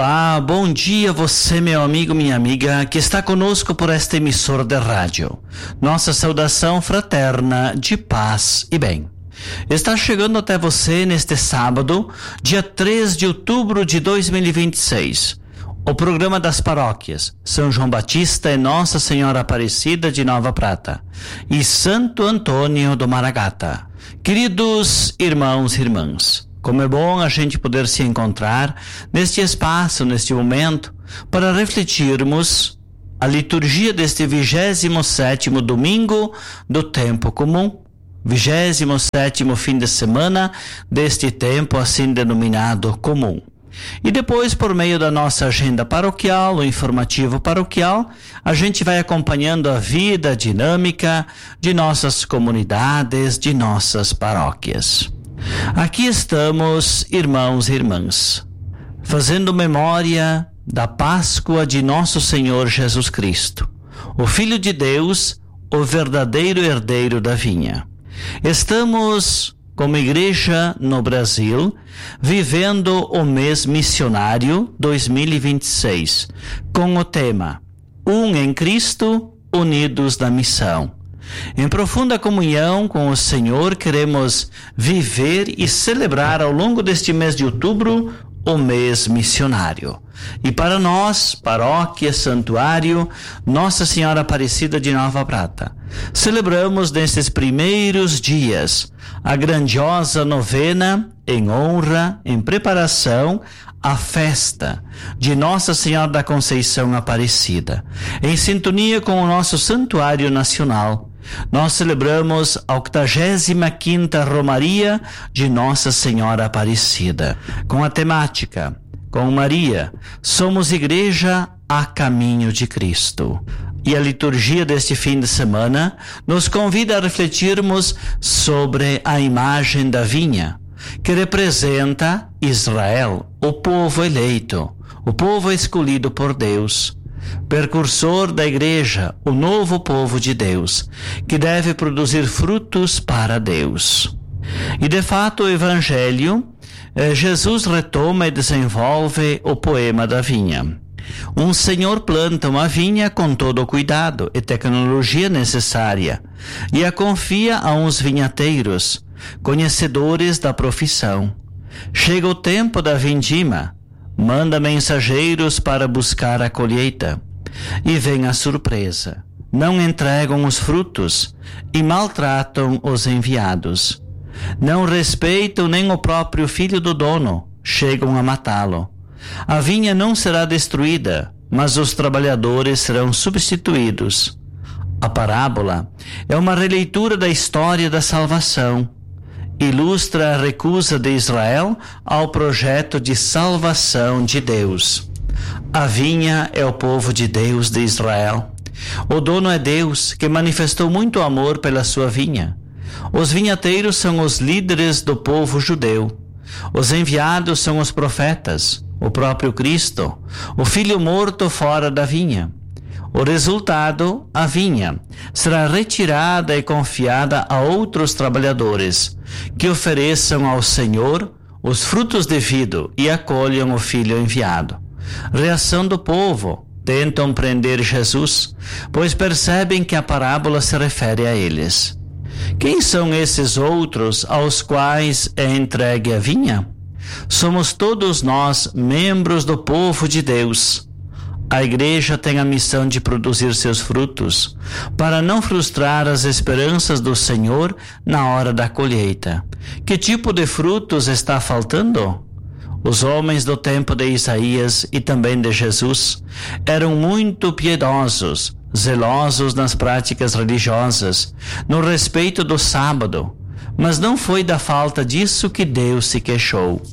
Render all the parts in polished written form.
Olá, bom dia você, meu amigo, minha amiga, que está conosco por esta emissora de rádio. Nossa saudação fraterna de paz e bem. Está chegando até você neste sábado, dia 3 de outubro de 2026. O programa das paróquias São João Batista e Nossa Senhora Aparecida de Nova Prata e Santo Antônio do Maragata. Queridos irmãos e irmãs, como é bom a gente poder se encontrar neste espaço, neste momento, para refletirmos a liturgia deste 27º domingo do tempo comum, 27º fim de semana deste tempo assim denominado comum. E depois, por meio da nossa agenda paroquial, o informativo paroquial, a gente vai acompanhando a vida dinâmica de nossas comunidades, de nossas paróquias. Aqui estamos, irmãos e irmãs, fazendo memória da Páscoa de nosso Senhor Jesus Cristo, o Filho de Deus, o verdadeiro herdeiro da vinha. Estamos, como igreja no Brasil, vivendo o mês missionário 2026, com o tema Um em Cristo, unidos na missão. Em profunda comunhão com o Senhor, queremos viver e celebrar ao longo deste mês de outubro o mês missionário. E para nós, paróquia, santuário, Nossa Senhora Aparecida de Nova Prata, celebramos nesses primeiros dias a grandiosa novena em honra, em preparação à festa de Nossa Senhora da Conceição Aparecida. Em sintonia com o nosso santuário nacional, nós celebramos a 85ª Romaria de Nossa Senhora Aparecida, com a temática, com Maria, somos igreja a caminho de Cristo. E a liturgia deste fim de semana nos convida a refletirmos sobre a imagem da vinha, que representa Israel, o povo eleito, o povo escolhido por Deus, precursor da igreja, o novo povo de Deus, que deve produzir frutos para Deus. E de fato o Evangelho, Jesus retoma e desenvolve o poema da vinha. Um senhor planta uma vinha com todo o cuidado e tecnologia necessária e a confia a uns vinhateiros, conhecedores da profissão. Chega o tempo da vindima, manda mensageiros para buscar a colheita. E vem a surpresa. Não entregam os frutos e maltratam os enviados. Não respeitam nem o próprio filho do dono. Chegam a matá-lo. A vinha não será destruída, mas os trabalhadores serão substituídos. A parábola é uma releitura da história da salvação. Ilustra a recusa de Israel ao projeto de salvação de Deus. A vinha é o povo de Deus de Israel. O dono é Deus, que manifestou muito amor pela sua vinha. Os vinhateiros são os líderes do povo judeu. Os enviados são os profetas, o próprio Cristo, o filho morto fora da vinha. O resultado, a vinha, será retirada e confiada a outros trabalhadores, que ofereçam ao Senhor os frutos devidos e acolham o filho enviado. Reação do povo: tentam prender Jesus, pois percebem que a parábola se refere a eles. Quem são esses outros aos quais é entregue a vinha? Somos todos nós membros do povo de Deus. A igreja tem a missão de produzir seus frutos, para não frustrar as esperanças do Senhor na hora da colheita. Que tipo de frutos está faltando? Os homens do tempo de Isaías e também de Jesus eram muito piedosos, zelosos nas práticas religiosas, no respeito do sábado, mas não foi da falta disso que Deus se queixou.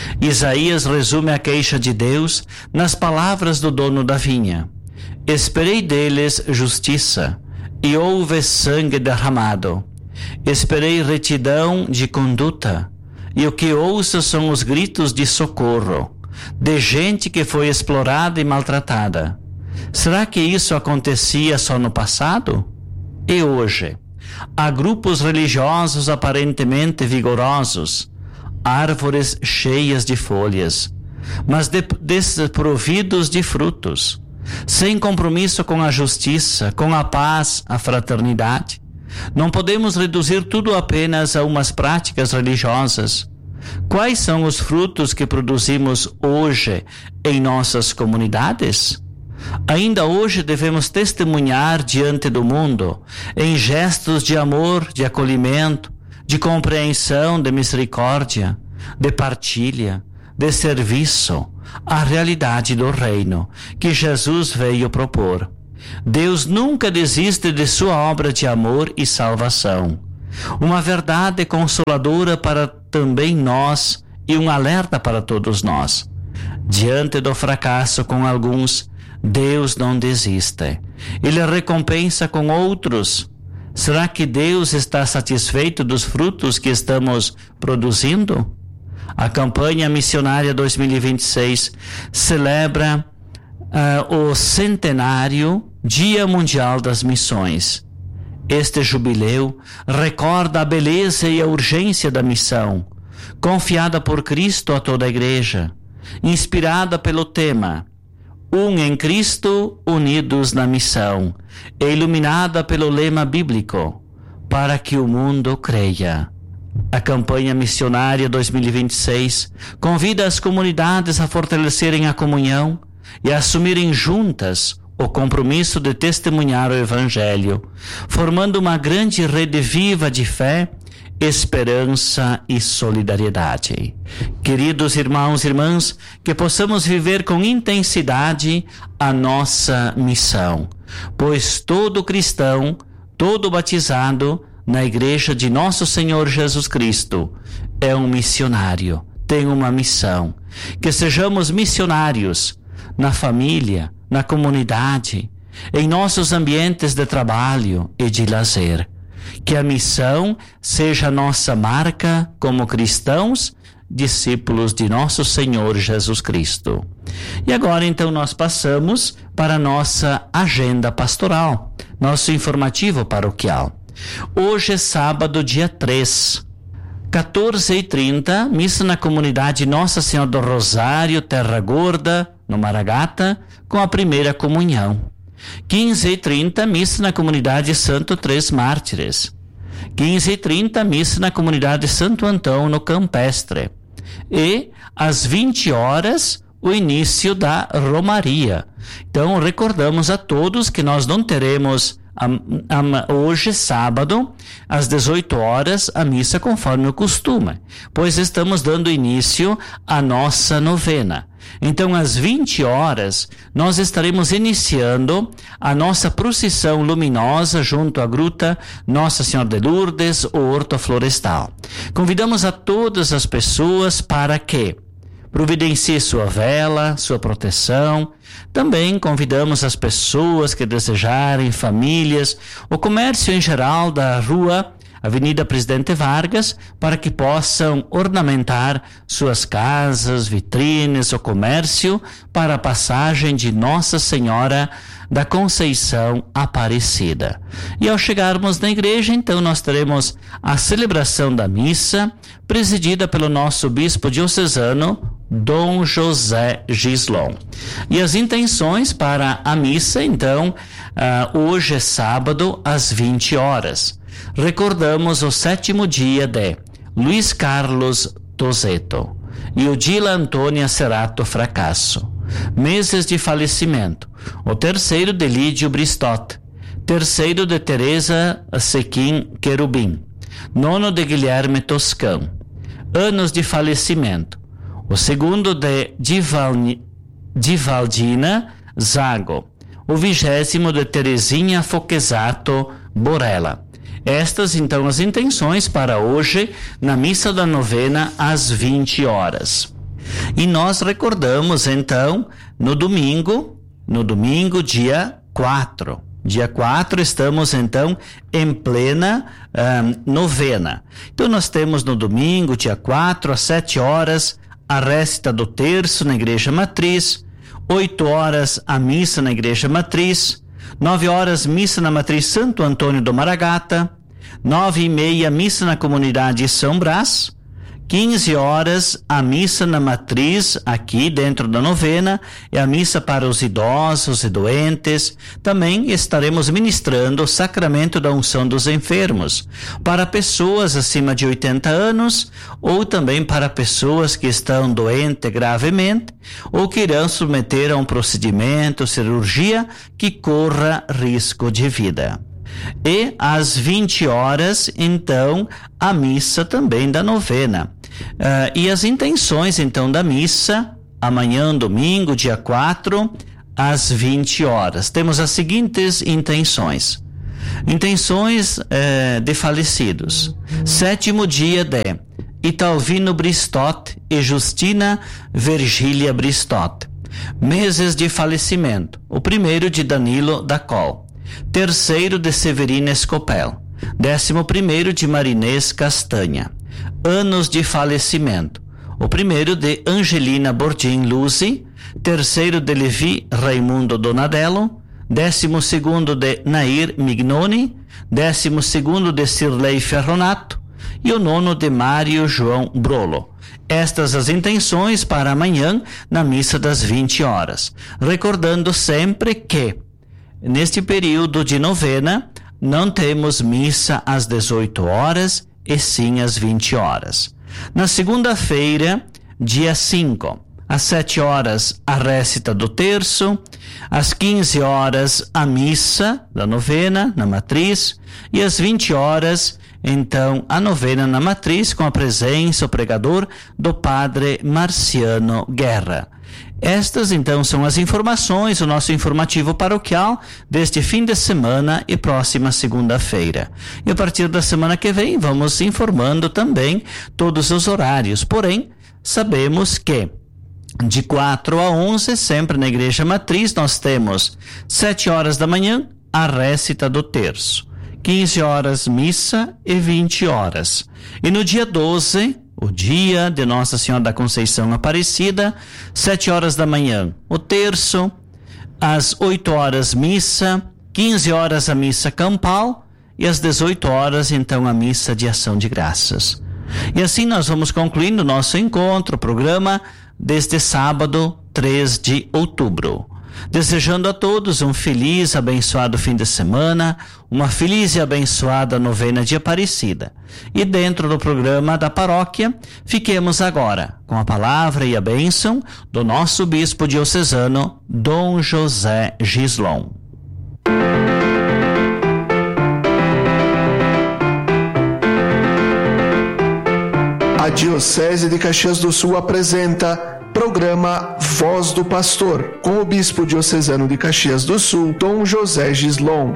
Isaías resume a queixa de Deus nas palavras do dono da vinha: esperei deles justiça, e houve sangue derramado. Esperei retidão de conduta, e o que ouço são os gritos de socorro, de gente que foi explorada e maltratada. Será que isso acontecia só no passado? E hoje? Há grupos religiosos aparentemente vigorosos, árvores cheias de folhas, mas desprovidos de frutos, sem compromisso com a justiça, com a paz, a fraternidade. Não podemos reduzir tudo apenas a umas práticas religiosas. Quais são os frutos que produzimos hoje em nossas comunidades? Ainda hoje devemos testemunhar diante do mundo, em gestos de amor, de acolhimento, de compreensão, de misericórdia, de partilha, de serviço, a realidade do reino que Jesus veio propor. Deus nunca desiste de sua obra de amor e salvação. Uma verdade consoladora para também nós e um alerta para todos nós. Diante do fracasso com alguns, Deus não desiste. Ele recompensa com outros. Será que Deus está satisfeito dos frutos que estamos produzindo? A campanha missionária 2026 celebra o centenário Dia Mundial das Missões. Este jubileu recorda a beleza e a urgência da missão, confiada por Cristo a toda a Igreja, inspirada pelo tema em Cristo, unidos na missão, e iluminada pelo lema bíblico, para que o mundo creia. A campanha missionária 2026 convida as comunidades a fortalecerem a comunhão e a assumirem juntas o compromisso de testemunhar o Evangelho, formando uma grande rede viva de fé, esperança e solidariedade. Queridos irmãos e irmãs, que possamos viver com intensidade a nossa missão, pois todo cristão, todo batizado na Igreja de Nosso Senhor Jesus Cristo é um missionário, tem uma missão. Que sejamos missionários na família, na comunidade, em nossos ambientes de trabalho e de lazer. Que a missão seja nossa marca como cristãos, discípulos de nosso Senhor Jesus Cristo. E agora então nós passamos para a nossa agenda pastoral, nosso informativo paroquial. Hoje é sábado, dia 3, 14h30, missa na comunidade Nossa Senhora do Rosário, Terra Gorda, no Maragata, com a primeira comunhão. 15h30, missa na comunidade Santo Três Mártires. 15h30, missa na comunidade Santo Antão, no Campestre. E, às 20 horas, o início da Romaria. Então, recordamos a todos que nós não teremos hoje, sábado, às 18 horas, a missa conforme o costume, pois estamos dando início à nossa novena. Então, às 20 horas, nós estaremos iniciando a nossa procissão luminosa junto à gruta Nossa Senhora de Lourdes, o Horto Florestal. Convidamos a todas as pessoas para que providencie sua vela, sua proteção. Também convidamos as pessoas que desejarem, famílias, o comércio em geral da rua Avenida Presidente Vargas, para que possam ornamentar suas casas, vitrines, o comércio, para a passagem de Nossa Senhora da Conceição Aparecida. E ao chegarmos na igreja, então, nós teremos a celebração da missa, presidida pelo nosso bispo diocesano, Dom José Gislon. E as intenções para a missa, então, hoje é sábado, às 20 horas. Recordamos o 7º dia de Luiz Carlos Tozeto e Odila Antônia Cerato Fracasso. Meses de falecimento: o 3º de Lídio Bristotte, 3º de Teresa Sequim Querubim, 9º de Guilherme Toscão. Anos de falecimento: o 2º de Divaldina Zago, o 20º de Terezinha Foquesato Borella. Estas, então, as intenções para hoje, na missa da novena, às 20 horas. E nós recordamos, então, no domingo, dia 4. Dia 4, estamos, então, em plena novena. Então, nós temos no domingo, dia 4, às 7 horas, a récita do terço na Igreja Matriz, 8 horas, a missa na Igreja Matriz, 9 horas, missa na Matriz Santo Antônio do Maragata, 9h30, missa na comunidade São Brás, 15 horas, a missa na matriz, aqui dentro da novena, é a missa para os idosos e doentes. Também estaremos ministrando o sacramento da unção dos enfermos, para pessoas acima de 80 anos, ou também para pessoas que estão doentes gravemente, ou que irão submeter a um procedimento, cirurgia, que corra risco de vida. E às 20 horas, então, a missa também da novena. E as intenções, então, da missa, amanhã, domingo, dia 4, às 20 horas. Temos as seguintes intenções. Intenções de falecidos. 7º dia de Italvino Bristotti e Justina Virgília Bristotti. Meses de falecimento. O primeiro de Danilo da Col. 3º de Severina Escopel, 11º de Marinês Castanha. Anos de falecimento: o primeiro de Angelina Bordim Luzi, 3º de Levi Raimundo Donadello, 12º de Nair Mignoni, 12º de Cirlei Ferronato e o 9º de Mário João Brolo. Estas as intenções para amanhã na missa das 20 horas. Recordando sempre que neste período de novena, não temos missa às 18 horas e sim às 20 horas. Na segunda-feira, dia 5, às 7 horas, a récita do terço, às 15 horas, a missa da novena na matriz e às 20 horas, então, a novena na matriz com a presença, o pregador, do padre Marciano Guerra. Estas, então, são as informações, o nosso informativo paroquial deste fim de semana e próxima segunda-feira. E a partir da semana que vem, vamos informando também todos os horários. Porém, sabemos que de 4 a 11, sempre na Igreja Matriz, nós temos 7 horas da manhã, a récita do terço. 15 horas, missa e 20 horas. E no dia 12, o dia de Nossa Senhora da Conceição Aparecida, 7 horas da manhã, o terço, às 8 horas, missa, 15 horas, a missa campal e às 18 horas, então, a missa de ação de graças. E assim nós vamos concluindo o nosso encontro, o programa deste sábado, 3 de outubro. Desejando a todos um feliz, abençoado fim de semana, uma feliz e abençoada novena de Aparecida. E dentro do programa da paróquia, fiquemos agora com a palavra e a bênção do nosso bispo diocesano, Dom José Gislon. A Diocese de Caxias do Sul apresenta programa Voz do Pastor, com o bispo diocesano de Caxias do Sul, Dom José Gislon.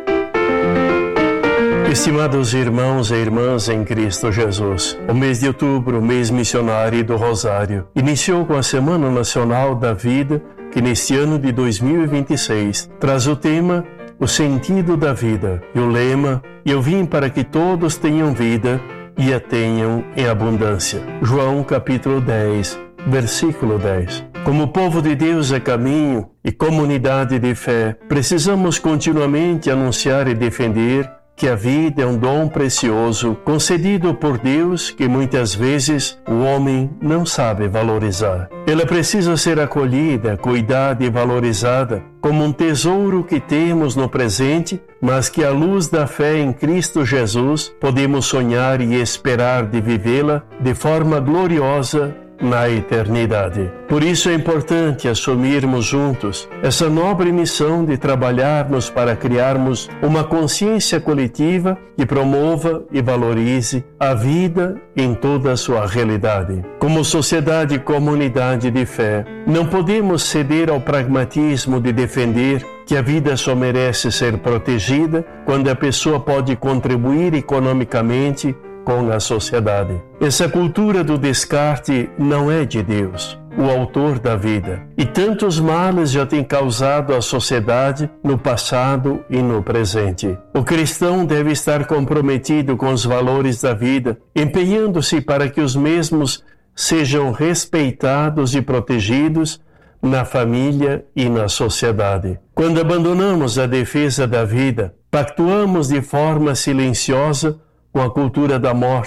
Estimados irmãos e irmãs em Cristo Jesus, o mês de outubro, mês missionário do Rosário, iniciou com a Semana Nacional da Vida, que neste ano de 2026 traz o tema O Sentido da Vida e o lema Eu vim para que todos tenham vida e a tenham em abundância. João capítulo 10, versículo 10. Como povo de Deus é caminho e comunidade de fé, precisamos continuamente anunciar e defender que a vida é um dom precioso concedido por Deus que muitas vezes o homem não sabe valorizar. Ela precisa ser acolhida, cuidada e valorizada como um tesouro que temos no presente, mas que à luz da fé em Cristo Jesus podemos sonhar e esperar de vivê-la de forma gloriosa na eternidade. Por isso é importante assumirmos juntos essa nobre missão de trabalharmos para criarmos uma consciência coletiva que promova e valorize a vida em toda a sua realidade. Como sociedade e comunidade de fé, não podemos ceder ao pragmatismo de defender que a vida só merece ser protegida quando a pessoa pode contribuir economicamente com a sociedade. Essa cultura do descarte não é de Deus, o autor da vida. E tantos males já tem causado à sociedade no passado e no presente. O cristão deve estar comprometido com os valores da vida, empenhando-se para que os mesmos sejam respeitados e protegidos na família e na sociedade. Quando abandonamos a defesa da vida, pactuamos de forma silenciosa com a cultura da morte,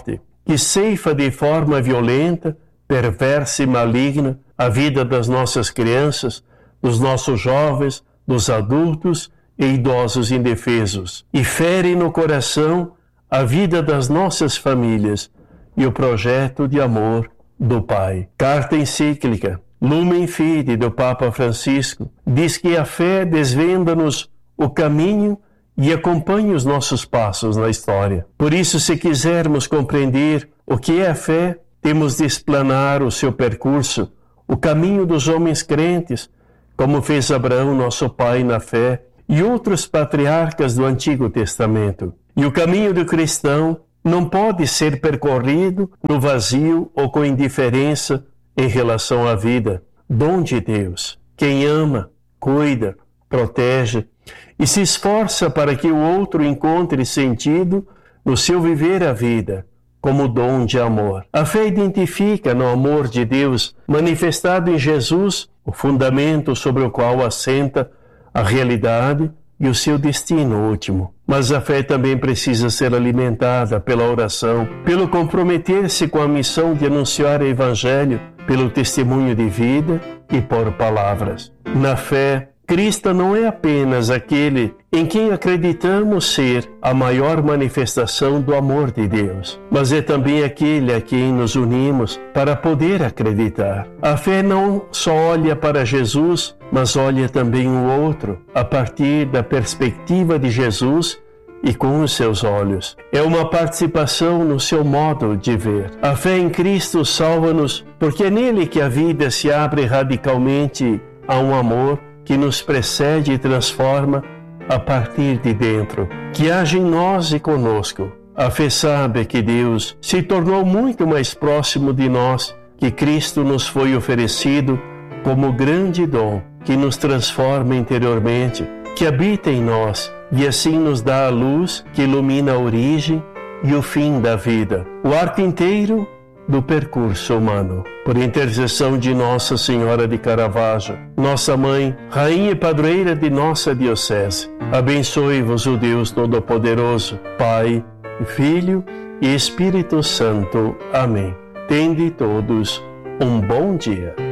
que ceifa de forma violenta, perversa e maligna a vida das nossas crianças, dos nossos jovens, dos adultos e idosos indefesos, e fere no coração a vida das nossas famílias e o projeto de amor do Pai. Carta encíclica Lumen Fide do Papa Francisco diz que a fé desvenda-nos o caminho e acompanha os nossos passos na história. Por isso, se quisermos compreender o que é a fé, temos de explanar o seu percurso, o caminho dos homens crentes, como fez Abraão, nosso pai na fé, e outros patriarcas do Antigo Testamento. E o caminho do cristão não pode ser percorrido no vazio ou com indiferença em relação à vida, dom de Deus. Quem ama, cuida, protege e se esforça para que o outro encontre sentido no seu viver a vida, como dom de amor. A fé identifica no amor de Deus manifestado em Jesus o fundamento sobre o qual assenta a realidade e o seu destino último. Mas a fé também precisa ser alimentada pela oração, pelo comprometer-se com a missão de anunciar o Evangelho, pelo testemunho de vida e por palavras. Na fé, Cristo não é apenas aquele em quem acreditamos ser a maior manifestação do amor de Deus, mas é também aquele a quem nos unimos para poder acreditar. A fé não só olha para Jesus, mas olha também o outro, a partir da perspectiva de Jesus e com os seus olhos. É uma participação no seu modo de ver. A fé em Cristo salva-nos porque é nele que a vida se abre radicalmente a um amor que nos precede e transforma a partir de dentro, que age em nós e conosco. A fé sabe que Deus se tornou muito mais próximo de nós, que Cristo nos foi oferecido como grande dom, que nos transforma interiormente, que habita em nós e assim nos dá a luz que ilumina a origem e o fim da vida, o arco inteiro do percurso humano. Por intercessão de Nossa Senhora de Caravaggio, nossa Mãe, Rainha e Padroeira de nossa Diocese, abençoe-vos o Deus Todo-Poderoso, Pai, Filho e Espírito Santo. Amém. Tende todos um bom dia.